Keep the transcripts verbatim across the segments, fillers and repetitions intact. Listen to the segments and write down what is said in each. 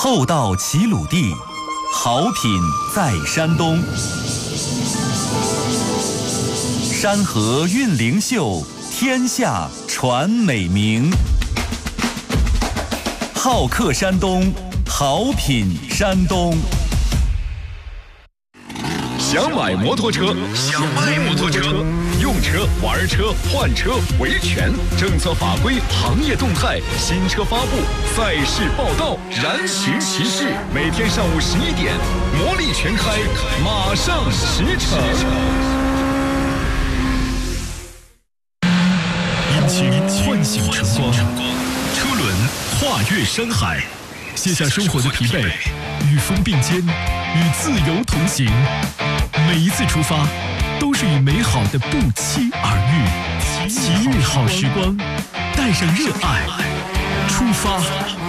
厚道齐鲁地，好品在山东。山河韵灵秀，天下传美名。好客山东，好品山东。 想买摩托车，想卖摩托车，用车、玩车、换车、维权，政策法规、行业动态，新车发布，赛事报道，燃情骑士。每天上午十一点，魔力全开，马上驰骋。引擎唤醒晨光，车轮跨越山海，卸下生活的疲惫，与风并肩，与自由同行。每一次出发，都是与美好的不期而遇。奇遇好时光，带上热爱，出发。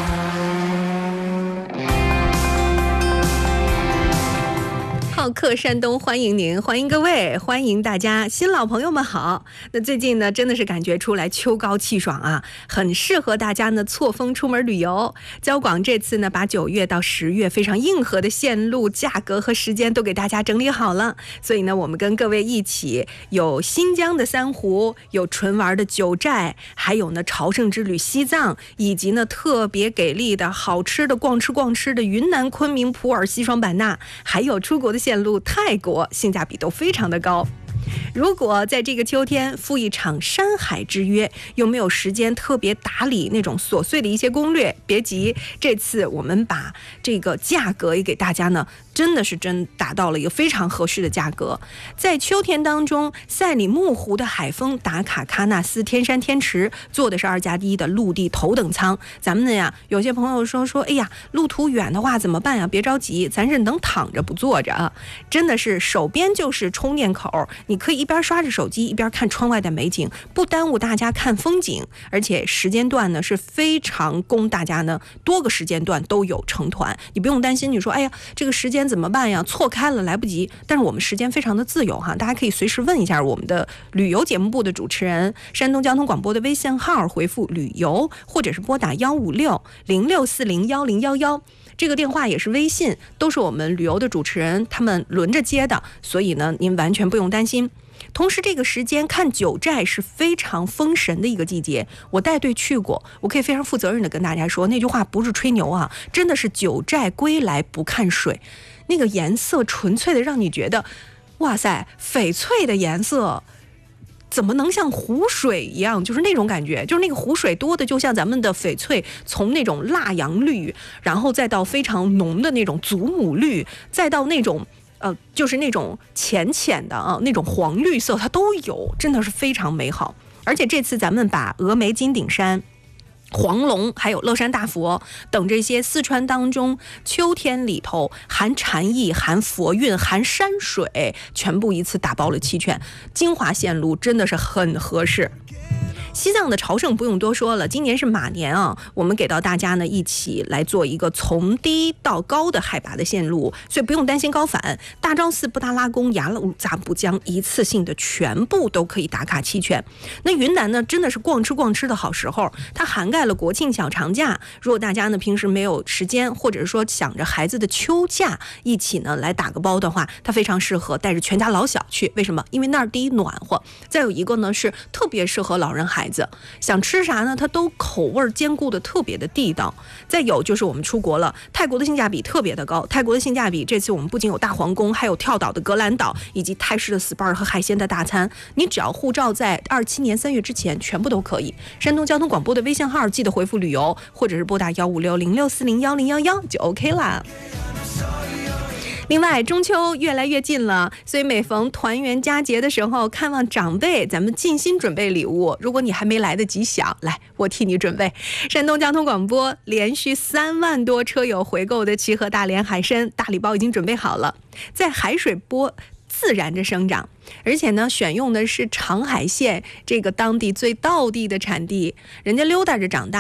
好客山东，欢迎您，欢迎各位，欢迎大家，新老朋友们好。那最近呢，真的是感觉出来秋高气爽啊，很适合大家呢错峰出门旅游。交广这次呢，把九月到十月非常硬核的线路、价格和时间都给大家整理好了。所以呢，我们跟各位一起有新疆的三湖，有纯玩的九寨，还有呢朝圣之旅西藏，以及呢特别给力的好吃的逛吃逛吃的云南昆明、普洱、西双版纳，还有出国的线路泰国，性价比都非常的高。如果在这个秋天赴一场山海之约，又没有时间特别打理那种琐碎的一些攻略，别急，这次我们把这个价格也给大家呢真的是真达到了一个非常合适的价格。在秋天当中，赛里木湖的海丰打卡喀纳斯天山天池坐的是二加一的陆地头等舱。咱们呢呀，有些朋友说说，哎呀，路途远的话怎么办呀？别着急，咱是能躺着不坐着啊！真的是手边就是充电口，你可以一边刷着手机一边看窗外的美景，不耽误大家看风景。而且时间段呢是非常供大家呢多个时间段都有成团，你不用担心你说哎呀这个时间怎么办呀，错开了来不及。但是我们时间非常的自由哈，大家可以随时问一下我们的旅游节目部的主持人，山东交通广播的微信号回复旅游，或者是拨打幺五六零六四零幺零幺幺，这个电话也是微信，都是我们旅游的主持人他们轮着接的，所以呢您完全不用担心。同时这个时间看九寨是非常封神的一个季节，我带队去过，我可以非常负责任的跟大家说，那句话不是吹牛啊，真的是九寨归来不看水，那个颜色纯粹的让你觉得哇塞，翡翠的颜色怎么能像湖水一样，就是那种感觉，就是那个湖水多的就像咱们的翡翠，从那种蜡阳绿，然后再到非常浓的那种祖母绿，再到那种呃，就是那种浅浅的啊，那种黄绿色，它都有，真的是非常美好。而且这次咱们把峨眉金顶山、黄龙还有乐山大佛等这些四川当中秋天里头含禅意、含佛韵、含山水，全部一次打包了齐全，精华线路真的是很合适。西藏的朝圣不用多说了，今年是马年啊，我们给到大家呢一起来做一个从低到高的海拔的线路，所以不用担心高反。大昭寺、布达拉宫、雅鲁藏布江一次性的全部都可以打卡齐全。那云南呢，真的是逛吃逛吃的好时候，它涵盖了国庆小长假。如果大家呢平时没有时间，或者是说想着孩子的秋假一起呢来打个包的话，它非常适合带着全家老小去。为什么？因为那儿第一暖和，再有一个呢是特别适合老人孩子，想吃啥呢，它都口味兼顾的特别的地道。再有就是我们出国了，泰国的性价比特别的高，泰国的性价比这次我们不仅有大皇宫，还有跳岛的格兰岛，以及泰式的 S P A 和海鲜的大餐，你只要护照在二七年三月之前全部都可以。山东交通广播的微信号记得回复旅游，或者是拨打幺五六零六四零幺零幺幺就 OK 啦。另外中秋越来越近了，所以每逢团圆佳节的时候，看望长辈，咱们尽心准备礼物。如果你还没来得及想，来我替你准备。山东交通广播连续三万多车友回购的齐河大连海参大礼包已经准备好了，在海水波自然着生长，而且呢选用的是长海县这个当地最道地的产地，人家溜达着长大，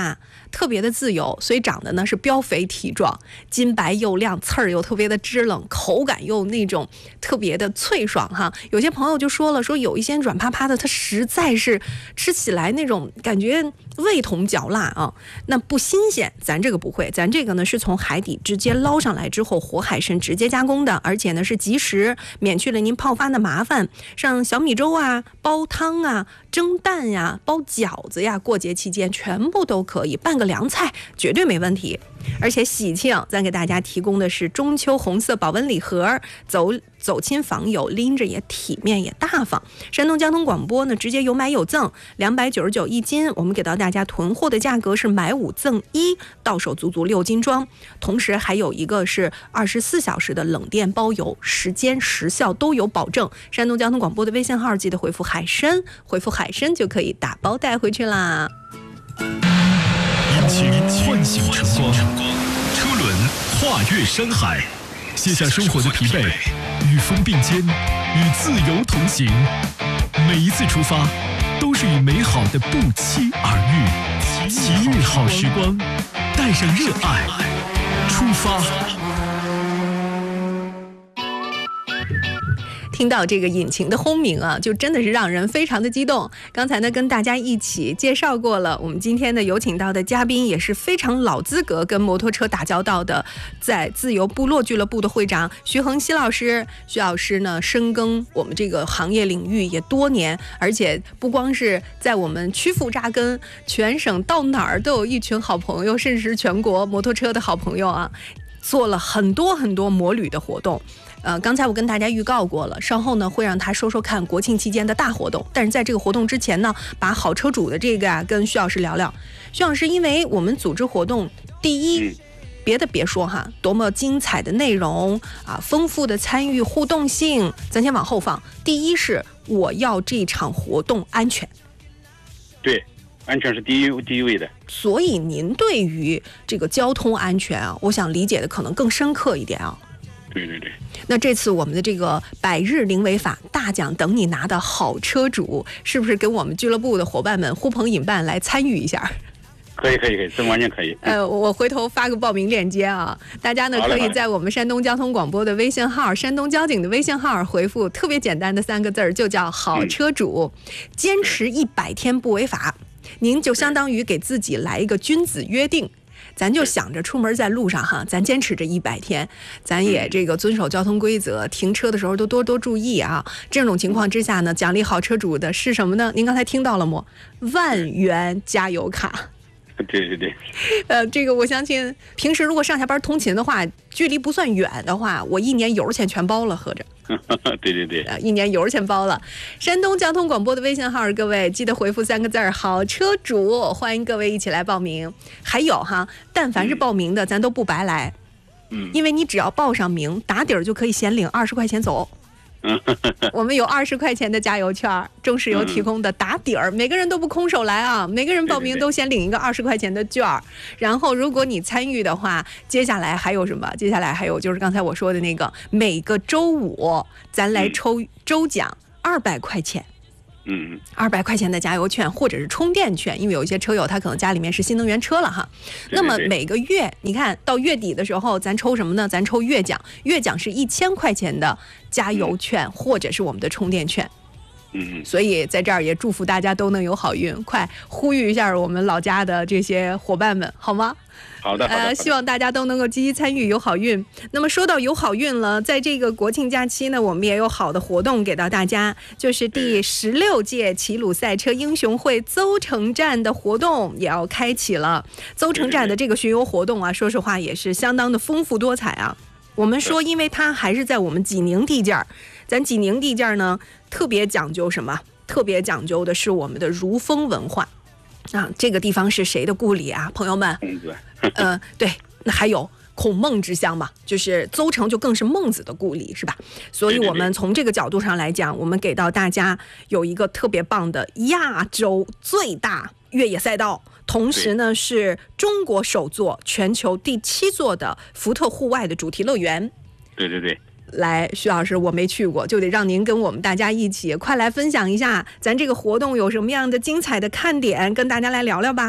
特别的自由，所以长得呢是膘肥体壮，筋白又亮，刺儿又特别的支棱，口感又那种特别的脆爽哈。有些朋友就说了，说有一些软趴趴的，它实在是吃起来那种感觉味同嚼蜡啊，那不新鲜。咱这个不会，咱这个呢是从海底直接捞上来之后，活海参直接加工的，而且呢是即食，免去了您泡发的麻烦。像小米粥啊、煲汤啊、蒸蛋呀、包饺子呀，过节期间全部都可以，拌个凉菜绝对没问题。而且喜庆，咱给大家提供的是中秋红色保温礼盒，走走亲访友，拎着也体面也大方。山东交通广播呢，直接有买有赠，两百九十九一斤，我们给到大家囤货的价格是买五赠一，到手足足六斤装。同时还有一个是二十四小时的冷店包邮，时间时效都有保证。山东交通广播的微信号记得回复海参，回复海参就可以打包带回去啦。 引擎唤醒晨光，车轮跨越山海，卸下生活的疲惫，与风并肩，与自由同行。每一次出发，都是与美好的不期而遇。奇遇好时光，带上热爱，出发。 听到这个引擎的轰鸣啊，就真的是让人非常的激动。刚才呢，跟大家一起介绍过了，我们今天的有请到的嘉宾也是非常老资格跟摩托车打交道的，在自由部落俱乐部的会长徐恒熙老师。徐老师呢，深耕我们这个行业领域也多年，而且不光是在我们曲阜扎根，全省到哪儿都有一群好朋友，甚至是全国摩托车的好朋友啊，做了很多很多摩旅的活动。呃，刚才我跟大家预告过了，稍后呢会让他说说看国庆期间的大活动。但是在这个活动之前呢，把好车主的这个啊跟徐老师聊聊。徐老师，因为我们组织活动，第一，别的别说哈，多么精彩的内容啊，丰富的参与互动性，咱先往后放。第一是我要这场活动安全。 对。安全是第一第一位的， 所以您对于这个交通安全啊，我想理解的可能更深刻一点啊。 对对对。 那这次我们的这个百日零违法大奖等你拿的好车主，是不是跟我们俱乐部的伙伴们呼朋引伴来参与一下？ 可以可以可以，这完全可以。 呃，我回头发个报名链接啊，大家呢可以在我们山东交通广播的微信号、山东交警的微信号回复特别简单的三个字儿，就叫好车主，嗯、坚持一百天不违法。您就相当于给自己来一个君子约定，咱就想着出门在路上哈，咱坚持这一百天，咱也这个遵守交通规则，停车的时候都多多注意啊。这种情况之下呢，奖励好车主的是什么呢？您刚才听到了吗？万元加油卡。 对对对， 呃，这个我相信平时如果上下班通勤的话，距离不算远的话，我一年油钱全包了，合着。 对对对， 呃，一年油钱包了。山东交通广播的微信号，各位记得回复三个字儿“好车主”，欢迎各位一起来报名。还有哈，但凡是报名的，嗯、咱都不白来，嗯，因为你只要报上名，打底儿就可以先领二十块钱走。我们有二十块钱的加油券，中石油提供的打底儿，每个人都不空手来啊，每个人报名都先领一个二十块钱的券儿。然后如果你参与的话，接下来还有什么？接下来还有就是刚才我说的那个，每个周五咱来抽周奖二百块钱。嗯，二百块钱的加油券或者是充电券，因为有一些车友他可能家里面是新能源车了哈。那么每个月，你看到月底的时候，咱抽什么呢？咱抽月奖，月奖是一千块钱的加油券、嗯、或者是我们的充电券。嗯，所以在这儿也祝福大家都能有好运，快呼吁一下我们老家的这些伙伴们，好吗？ 好的，好的， 呃，希望大家都能够积极参与，有好运。那么说到有好运了，在这个国庆假期呢，我们也有好的活动给到大家，就是第十六届齐鲁赛车英雄会邹城站的活动也要开启了。邹城站的这个巡游活动啊，说实话也是相当的丰富多彩啊。我们说，因为它还是在我们济宁地界儿，咱济宁地界儿呢特别讲究什么？特别讲究的是我们的儒风文化。啊，这个地方是谁的故里啊，朋友们？ 孔子。 呃，对，那还有孔孟之乡嘛，就是邹城就更是孟子的故里，是吧？所以我们从这个角度上来讲，我们给到大家有一个特别棒的亚洲最大越野赛道，同时呢是中国首座、全球第七座的福特户外的主题乐园。 对对对。 来，徐老师，我没去过，就得让您跟我们大家一起快来分享一下，咱这个活动有什么样的精彩的看点，跟大家来聊聊吧。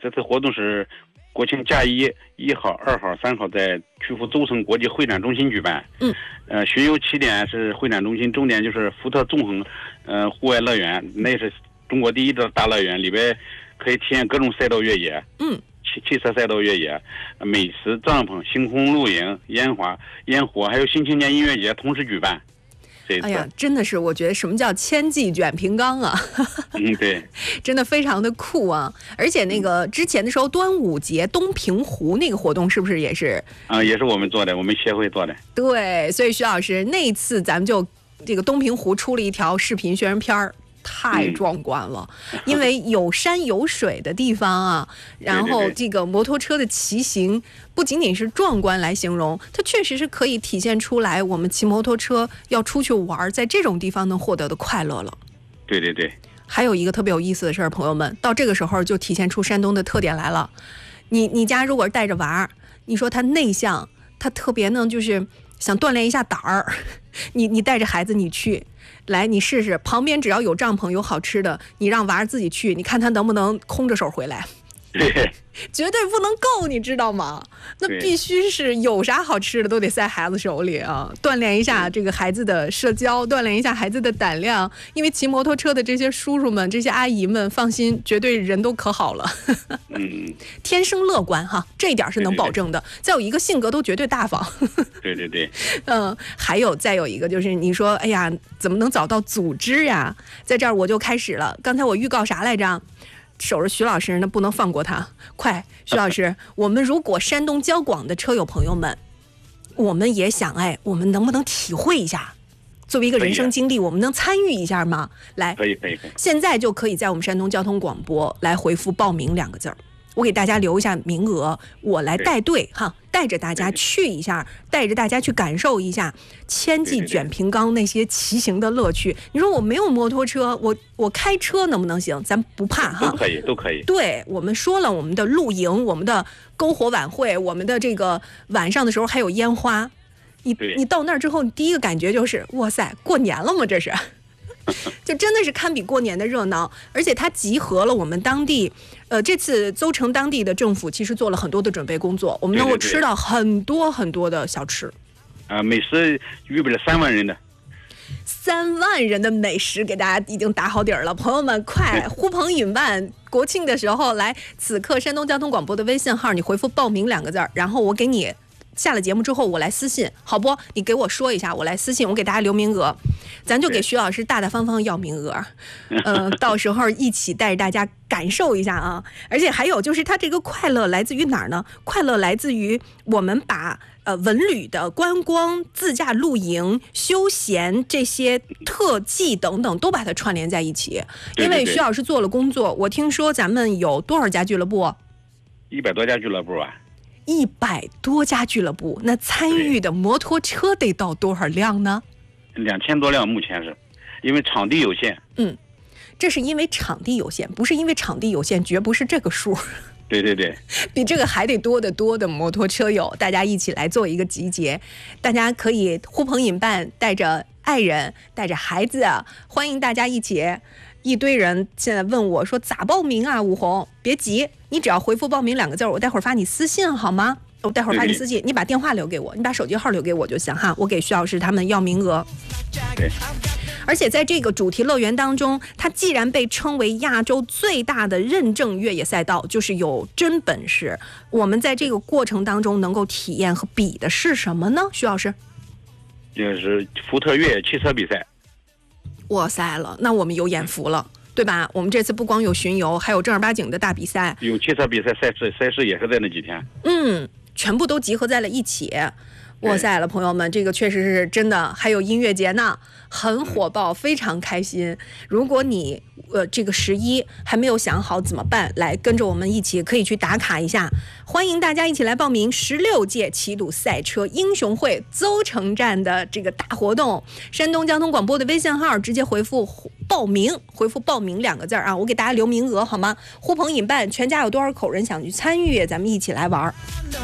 这次活动是国庆假一一号、二号、三号在曲阜邹城国际会展中心举办。 嗯， 呃，巡游起点是会展中心，终点就是福特纵横呃户外乐园，那是中国第一的大乐园，里边可以体验各种赛道越野。 嗯， 汽汽车赛道越野、美食帐篷、星空露营、烟花、烟火，还有新青年音乐节同时举办。 哎呀，真的是，我觉得什么叫千骑卷平冈啊？ 嗯，对， 真的非常的酷啊！而且那个之前的时候，端午节东平湖那个活动是不是也是？ 啊，也是我们做的，我们协会做的。 对，所以徐老师那一次咱们就这个东平湖出了一条视频宣传片儿。太壮观了，嗯、因为有山有水的地方啊，然后这个摩托车的骑行不仅仅是壮观来形容，它确实是可以体现出来我们骑摩托车要出去玩，在这种地方能获得的快乐了。 对对对。 还有一个特别有意思的事儿，朋友们，到这个时候就体现出山东的特点来了。你你家如果带着娃，你说他内向，他特别呢，就是想锻炼一下胆儿，你你带着孩子你去。来，你试试，旁边只要有帐篷有好吃的，你让娃自己去，你看他能不能空着手回来。绝对不能够，你知道吗？那必须是有啥好吃的都得塞孩子手里啊，锻炼一下这个孩子的社交，锻炼一下孩子的胆量。因为骑摩托车的这些叔叔们、这些阿姨们，放心，绝对人都可好了。 嗯， 天生乐观哈，这一点是能保证的。再有一个性格都绝对大方。 对对对。 嗯，还有再有一个就是你说，哎呀，怎么能找到组织呀？在这儿我就开始了。刚才我预告啥来着？守着徐老师，那不能放过他。快，徐老师，我们如果山东交广的车友朋友们，我们也想，哎，我们能不能体会一下？作为一个人生经历，我们能参与一下吗？来， 可以可以可以。 现在就可以在我们山东交通广播来回复报名两个字儿。我给大家留一下名额，我来带队哈，带着大家去一下，带着大家去感受一下千骑卷平冈那些骑行的乐趣。你说我没有摩托车，我我开车能不能行？咱不怕哈， 都可以都可以。 对，我们说了，我们的露营，我们的篝火晚会，我们的这个晚上的时候还有烟花。你你到那儿之后，你第一个感觉就是，哇塞，过年了吗？这是。就真的是堪比过年的热闹，而且它集合了我们当地，呃，这次邹城当地的政府其实做了很多的准备工作，我们能够吃到很多很多的小吃。 啊、呃，美食预备了三万人的， 三万人的美食给大家已经打好底儿了，朋友们快呼朋引伴，国庆的时候来，此刻山东交通广播的微信号，你回复报名两个字儿，然后我给你。下了节目之后我来私信好不？你给我说一下，我来私信，我给大家留名额，咱就给徐老师大大方方要名额，呃，到时候一起带着大家感受一下啊！而且还有就是他这个快乐来自于哪儿呢？快乐来自于我们把呃文旅的观光、自驾露营、休闲这些特技等等都把它串联在一起。因为徐老师做了工作，我听说咱们有多少家俱乐部？ 一百多家俱乐部啊。 一百多家俱乐部，那参与的摩托车得到多少辆呢？ 两千多辆，目前是，因为场地有限。 嗯，这是因为场地有限，不是因为场地有限，绝不是这个数。 对对对， 比这个还得多得多的摩托车友，大家一起来做一个集结，大家可以呼朋引伴，带着爱人，带着孩子，欢迎大家一起。一堆人现在问我说咋报名啊？武红，别急，你只要回复报名两个字，我待会儿发你私信好吗？我待会儿发你私信，你把电话留给我，你把手机号留给我就行哈，我给徐老师他们要名额。 对。 而且在这个主题乐园当中，它既然被称为亚洲最大的认证越野赛道，就是有真本事。我们在这个过程当中能够体验和比的是什么呢？徐老师？ 就是福特越野汽车比赛。 哇塞了，那我们有眼福了，对吧？我们这次不光有巡游，还有正儿八经的大比赛， 有汽车比赛赛事，赛事也是在那几天。 嗯，全部都集合在了一起。哇塞了，朋友们，这个确实是真的，还有音乐节呢，很火爆，非常开心。如果你呃这个十一还没有想好怎么办，来跟着我们一起可以去打卡一下，欢迎大家一起来报名十六届齐鲁赛车英雄会邹城站的这个大活动。山东交通广播的微信号直接回复报名，回复报名两个字啊，我给大家留名额好吗？呼朋引伴，全家有多少口人想去参与，咱们一起来玩。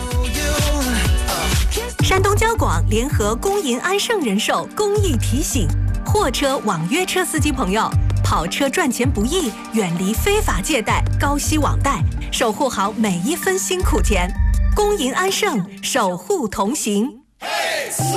山东交广联合工银安盛人寿公益提醒：货车网约车司机朋友，跑车赚钱不易，远离非法借贷、高息网贷， 守护好每一分辛苦钱。恭迎安盛，守护同行。